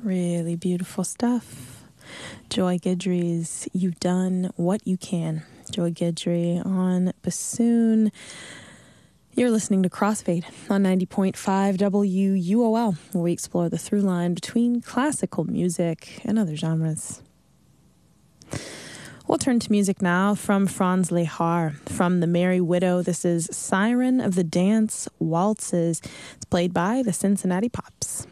Really beautiful stuff. Joy Guidry's You've Done What You Can. Joy Guidry on bassoon. You're listening to Crossfade on 90.5 WUOL, where we explore the through line between classical music and other genres. We'll turn to music now from Franz Lehár. From The Merry Widow, this is Siren of the Dance Waltzes. It's played by the Cincinnati Pops.